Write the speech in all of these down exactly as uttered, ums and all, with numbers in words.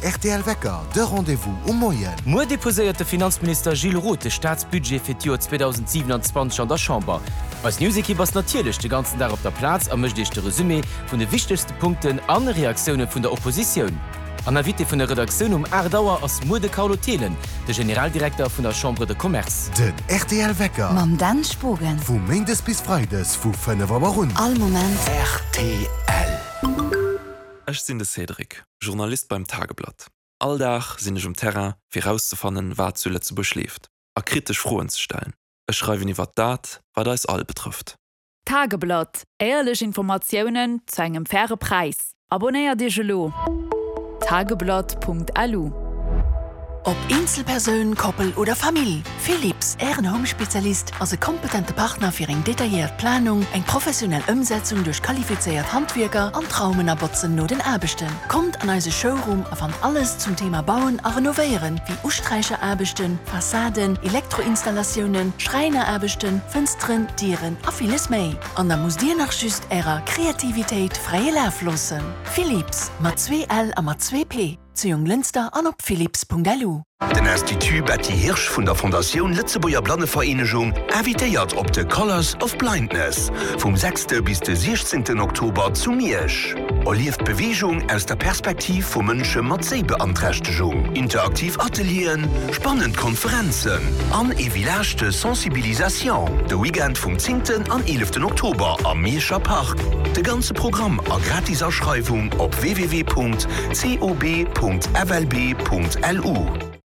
R T L Wecker, de Rendezvous um Moien. Mo deposéierte Finanzminister Gilles Roth de Staatsbudget fir Joer zweitausendsiebenundzwanzig an der Chamber. Als Newsiki was natierlech de ganzen Tag op der Platz ermëcht ich de Resümé vun de wichtigste Punkten an Reaktionen vun der Opposition. An der Witte vun der Redaktion um Erdauer ass Mode Kaulotelen, de Generaldirektor vun der Chambre de Commerce. Den R T L Wecker. Mam dann Spogen. Vu Mendes bis Freides vu fënne Wa run. All Moment. R T L. Ech sinn de Cedric, Journalist beim Tageblatt. Alldach sinn ich um Terra fir rauszufannen, wat zulle zu beschläft, a kritisch Froen zu stellen. Ech schreiwe iwwer dat, wat da es all betrifft. Tageblatt, ehrlich Informationen zu engem faire Preis. Abonnéier Di lo. tageblatt punkt a l u. Ob Einzelperson, Koppel oder Familie, Philips, Ihren Home-Spezialist, also kompetente Partner für eine detaillierte Planung, eine professionelle Umsetzung durch qualifizierte Handwerker und Traumenabotzen nur den Arbeiten. Kommt an unseren Showroom und fand alles zum Thema Bauen und Renovieren, wie Ausstreicherarbeiten, Fassaden, Elektroinstallationen, Schreinerarbeiten, Fenstern, Tieren und vieles mehr. Und dann muss dir nach just ihrer Kreativität freie Lauf lassen. Philips, mit zwei L und mit zwei P. Zu Jung Lünster an op philips punkt a l u. Den Institut Betty Hirsch vun der Fondation Lützeburger Blannevereinigung ervitéiert op de Colors of Blindness vom sechsten bis den sechzehnten Oktober zu Miersch. Olieft Bewegung aus der Perspektiv vu Mënsche mat Sehbeanträchtigung, interaktiv Atelieren, spannend Konferenzen, an e village Sensibilisation. De Weekend vom zehnten an elften Oktober am Mierscher Park. De ganze Programm a Gratisausschreibung op w w w punkt cob punkt f l b punkt l u.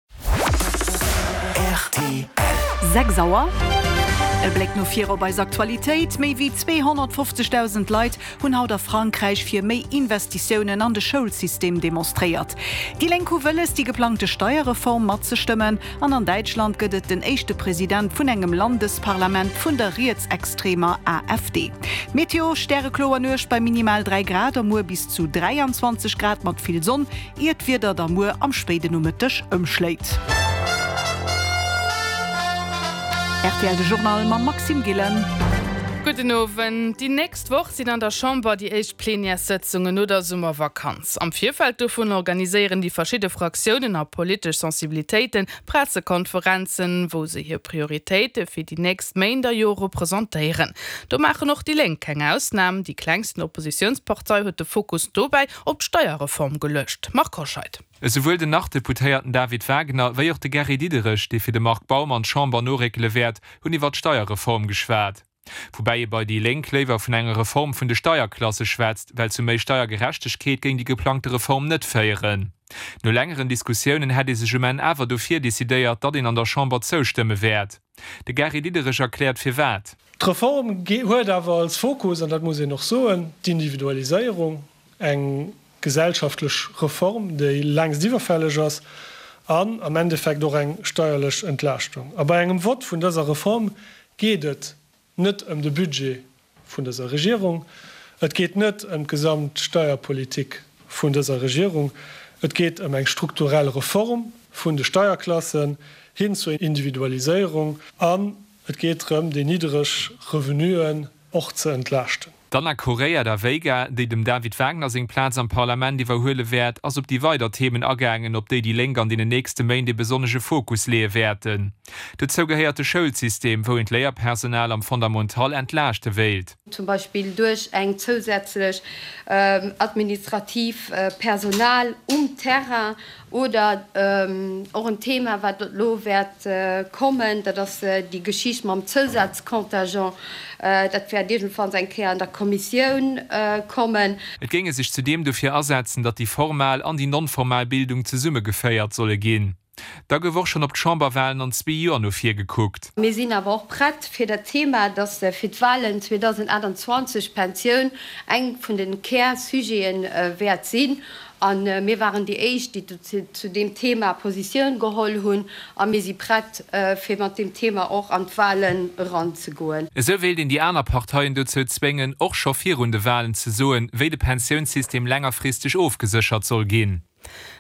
R T L. Sechs Sauer. E Blick no vier bei Aktualität, méi wie zweihundertfünfzigtausend Leiit hunn haut der Frankreich fir méi Investitionen an de Schulsystem demonstriert. Die Lenko wëlles die geplante Steuerreform mat ze stimmen, an an Deutschland gëtt den echte Präsident vun engem Landesparlament vun der Rechtsextremer A f D. Meteo Sterrekloer nuch bei minimal drei Grad am Mu bis zu dreiundzwanzig Grad mat viel Sonn, iert wieder der Mu am Spede nummetech ëmschläit. R T L de Journal ma Maxim Gillen. Guten Abend. Die nächste Woche sind an der Chamber die echt Plenärsitzungen oder Sommervakanz. Am Vierfeld davon organisieren die verschiedenen Fraktionen auch politische Sensibilitäten, Pressekonferenzen, wo sie hier Prioritäten für die nächsten Jahre präsentieren. Da machen noch die Linke keine Ausnahmen. Die kleinsten Oppositionspartei hat den Fokus dabei auf die Steuerreform gelöscht. Marco Scheid. Sowohl den Nachdeputierten David Wagner wie auch der Gary Diederich, die für den Mark Baumann Chamber nur regelwert und über die Steuerreform geschwärzt. Wobei bei die Lenklever von einer Reform von der Steuerklasse schwätzt, weil zu mehr Steuergerechtigkeit gegen die geplante Reform nicht feiern. Nur längeren Diskussionen hätte sich man aber dafür dezidiert, dass ihn an der Chamber zustimmen wird. Der Gary Diederich erklärt für was. Die Reform hat aber als Fokus, und das muss ich noch sagen, die Individualisierung, eine gesellschaftliche Reform, die längst überfällig ist, an am Endeffekt auch eine steuerliche Entlastung. Aber bei einem Wort von dieser Reform geht es nicht um das Budget von dieser Regierung, es geht nicht um die Gesamtsteuerpolitik von dieser Regierung, es geht um eine strukturelle Reform von den Steuerklassen hin zur Individualisierung an, es geht darum, die niedrigen Revenuen auch zu entlasten. Dann a Korea der Vega, die dem David Wagner sing Platz am Parlament überhöhle werd, als ob die weiter Themen ergängen, ob die die Länger an den nächsten Main die besondere Fokus leer werden. Dazu gehört das Schulsystem, wo ein Lehrpersonal am fundamental entlaschte wählt. Zum Beispiel durch ein zusätzlich ähm, administrativ äh, Personal um Terrain oder ähm, auch ein Thema, was lo wird äh, kommen, das äh, die Geschichte mit dem Zusatzkontingent, äh, das wird jedenfalls ein Kehr an der Kommission äh, kommen. Es ginge sich zudem dafür ersetzen, dass die Formal- an die Nonformalbildung zur Summe gefeiert solle gehen. Da gewor schon op d Chamberwahlen an zwei Jahren noch vier geguckt. Wir sind aber auch bereit für das Thema, dass äh, für die Wahlen zwanzig einundzwanzig Pension eng von den Care-Sujeten äh, wert sind. Und äh, wir waren die Ersten, die zu, zu dem Thema Position geholt haben. Und wir sind bereit, äh, für mit dem Thema auch an die Wahlen ranzugehen. So will den die anderen Parteien dazu zwingen, auch schon vier Runde Wahlen zu suchen, wie das Pensionssystem längerfristig aufgesichert soll gehen.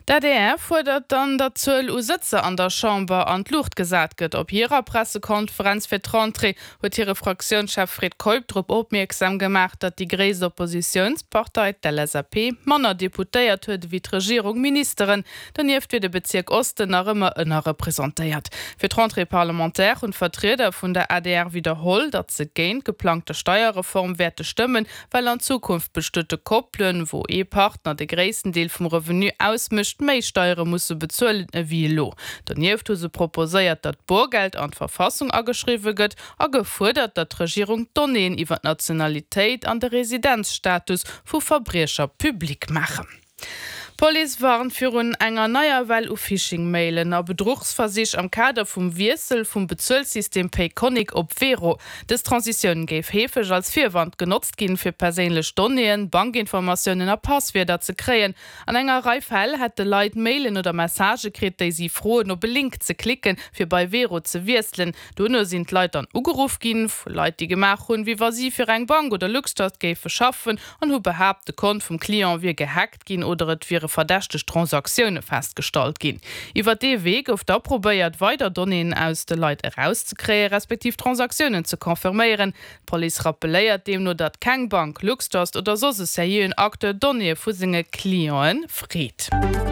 Der D R fordert dann dat zwölf Uhr Sitze an der Chamber an Luft gesagt gëtt. Op ihrer Pressekonferenz fir Rentrée huet ihre Fraktionschef Fred Kolbdrup opmerksam gemacht, dat die gräse Oppositionspartei der L S A P Manner deputéiert huet wie d' Regierung Ministerin, den hieft wie de Bezirk Osten nach immer ënner repräsentéiert. Fir Rentrée parlamentär und Vertreter vun der A D R wiederholt, dat se géint geplante Steuerreform werte stimmen, weil an Zukunft bestütte Koppeln, wo E-Partner de gräessten Deel vum Revenu ausmischt, méi Steuere musssse bezzuelen wie lo. Den Jeft se proposéiert, dat Burgeld an Verfassung ageschriwe gëtt, a gefordert, dat Regierung Donnneen iwwer Nationalitéit an de Residenzstatus vu Verbrecher publik machen. Police waren für un enger neuer Well u Phishing-Mailen a Bedrucksversich am Kader vum Wirsel vum Bezzuelsystem Payconic op Vero. Des Transiioun géif hefech als Vierwand genutzt ginn fir perélech Donnneen, Bankinformationen a Passwörter ze kreien. An enger Reifhell het de Leiit Mailen oder Messagekrit, déi sie froen op belink ze klicken, fir bei Vero ze wirselen. Dunne sind Leiit an ugeruf ginn, vu Leiit die gemach hun, wie war sie fir eng Bank oder Luxstat géif verschaffen an hu behab de Kon vum Klient wie gehackt ginn oder et wie verdächte Transaktionen festgestalt gin. Iwer de Weg oft da probéiert weiter Donnneen aus de Leiit herauszukräe, respektiv Transaktionen zu konfirmieren. Police rappeléiert dem nur dat keng Bank, Luxtost oder so se serieun Akte Donnnee vu singe Klien fried.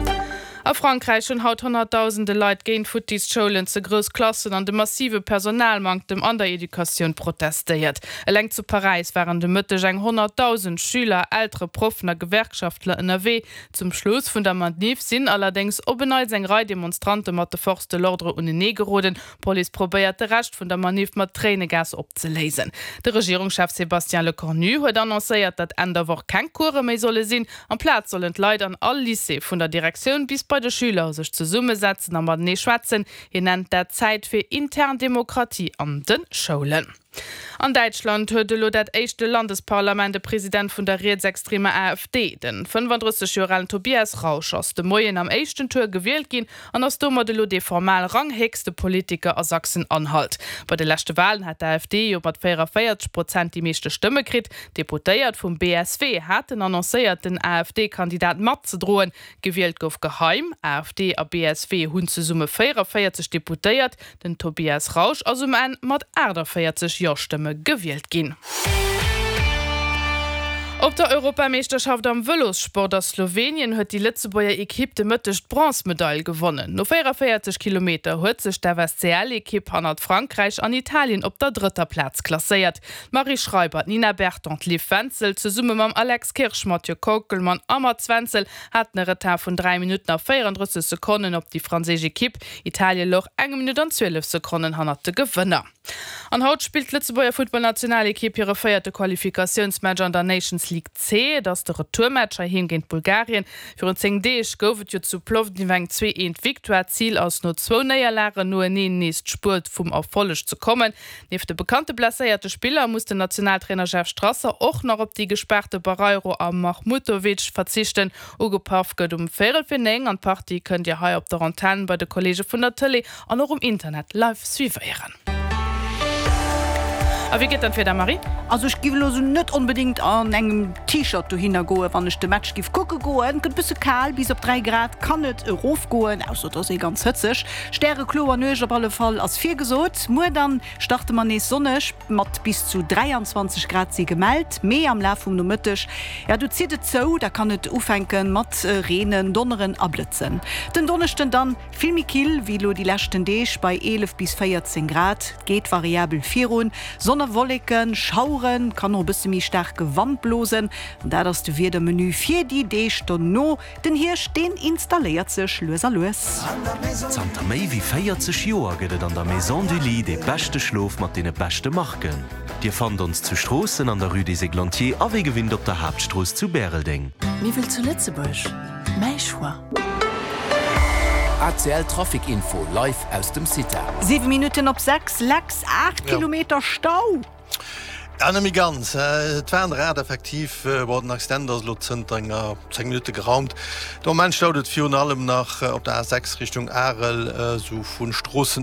A Frankreich schon haut hunderttausende Leiit géint Futischolen ze Grosklassen an de massive Personalmangel dem an der Education protestiert. Eleng zu Paris waren de Mëtteg eng hunderttausend Schüler, ältere Profner, Gewerkschaftler N R W. Zum Schluss vun der Manif sinn allerdings obenneits eng Rei Demonstrante mat de forste Lordre un den Negeroden. Poli probéiert de recht vun der Manif mat Tränegas opzelesen. De Regierungschef Sebastian Lecornu huet annoncéiert, dat Ende woch kein Kurre méi solle sinn. Am Platz sollen Leiit an all Lycée vun der Direktion bis bei de Schüler sech zu Summe setzen, aber ne schwatzen, je nennt der Zeit für intern Demokratie an den Schulen. An Deutschland huete lo dat eischchte Landesparlament de Präsident vun der Reetsextreme A f D, den fünfunddreißig-jährigen Tobias Rausch aus de Moien am eichten Tour gewählt gin an ass dommer de lo de formal ranghegste Politiker aus Sachsen-Anhalt. Bei de letzte Wahlen hat der A f D op mat vierundvierzig Prozent die meeschte Stimme krit. Deputéiert vum B S W hat den annoncéiert den A f D-Kandidat mat ze droen. Gewählt gouf geheim. A f D a B S W hunn ze Summe vierundvierzig deputéiert, den Tobias Rausch as um en mat achtundvierzig Ja-Stimme gewählt gin. Op der Europameisterschaft am Velossport aus Slowenien huet die Lützebauer Equipe de mëttecht Bronzemedaille gewonnen. No vierundvierzig Kilometer huet sech der W C L-Equipe an Frankreich an Italien op der dritter Platz klasseiert. Marie Schreiber, Nina Bertrand, Liv Wenzel zu Summe mam Alex Kirsch, Mathieu Kokelmann, Ammer Zwenzel hat ne Retard von drei Minuten auf vierunddreißig Sekunden op die französische Equipe. Italien loch eng Minute an zwölf Sekunden hannerte Gewinner. An Haut spielt Lützebauer Football-Nationalequipe ihre feierte Qualifikationsmatch an der Nations League C, das der Retourmatcher hingehend Bulgarien. Für uns zehn D goufet jo zu Plovdiv die Wang zwei eins Victoire Ziel aus nur zwei Neierlage nur in den nächsten Spurt vom Erfolg zu kommen. Neben der bekannte blessierte Spieler muss der Nationaltrainer Chef Strasser auch noch auf die gesperrte Barreiro am Mahmutovic verzichten. Ugo Paf geht um faire Fineng an Party könnt ihr hier auf der Antenne bei der Kollege von der Tele und auch im Internet live suiveren. A wie geht dann fir der Marie? Also ich giwe so net unbedingt an engem T-Shirt du hingoe, wann ich de Match gif gucke goen, gët bisse kal bis op drei Grad kann net Rof goen, aus dat se ganz hëtzech. Stere klo an neug op alle Fall ass vier gesot. Mo dann starte man nees sonnech mat bis zu dreiundzwanzig Grad se gemeldt, mé am Lafung no Mëttech. Ja du zietet zo, da kann net ufenken mat äh, Reen, Donneren ablitzen. Den Donnechten dann filmi kill, wie lo die lächten Deeg bei elf bis vierzehn Grad, geht variabel virun, Sonne Wolken, Schauren, kann noch bis mi stark Gewand blosen. Da das du wie der Menü vier die D no, den hier stehen installiert sech Loser Louis. Santa Mei wie vierzig Joer gëtt an der Maison du Lit de beste Schlof mat de beste Marken. Dir fand uns zu Strossen an der Rue des Eglantiers a wie gewinnt op der Hauptstroß zu Bärelding. Wie will zu Lützebusch? Mei Schwa. A C L Trafikinfo live aus dem City. sieben Minuten op sechs, Lacks acht ja. Kilometer Stau. Anmi ganz äh, Rad effektiv äh, war den Extenders Lozentnger zehn Minuten geraumt. Der Mann staudet Fi allem nach äh, op der A sechs Richtung Arel äh, so vun Strossen